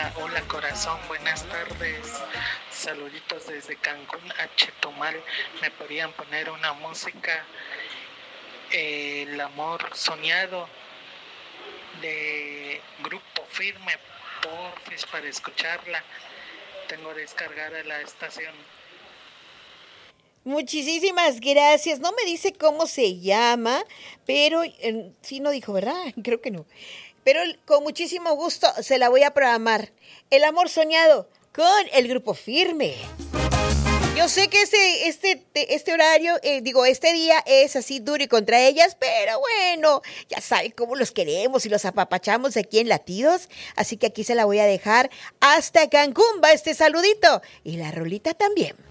Hola corazón, buenas tardes. Saluditos desde Cancún a Chetumal. ¿Me podrían poner una música? El amor soñado de Grupo Firme, porfis, para escucharla. Tengo descargada la estación. Muchísimas gracias. No me dice cómo se llama, pero sí no dijo, ¿verdad? Creo que no. Pero con muchísimo gusto se la voy a programar. El amor soñado con el Grupo Firme. Yo sé que este horario, este día es así duro y contra ellas, pero bueno, ya saben cómo los queremos y los apapachamos aquí en Latidos. Así que aquí se la voy a dejar. Hasta Cancún va este saludito. Y la rolita también.